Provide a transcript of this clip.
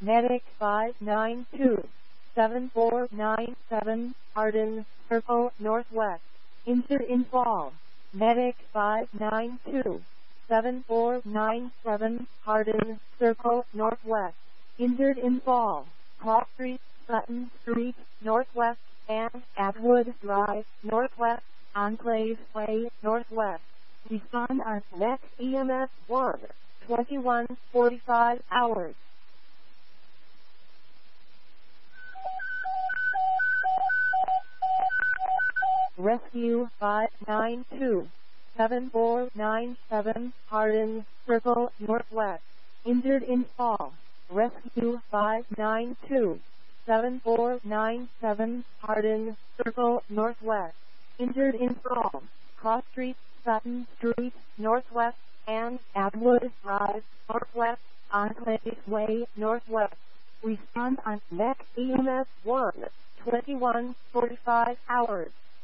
Medic 592-7497, Hardin Circle Northwest. Injured in fall. Medic 592-7497, Hardin Circle Northwest. Injured in fall. Cross Street, Sutton Street, Northwest, and Atwood Drive, Northwest, Enclave Way, Northwest. Respond on next EMS 1, 21:45 hours. Rescue 592-7497, Hardin Circle Northwest. Injured in fall. Rescue 592-7497, Hardin Circle Northwest. Injured in fall. Cross Street, Sutton Street, Northwest, and Atwood Drive, Northwest, Enclave Way, Northwest. Respond on next EMS 1, 21:45 hours.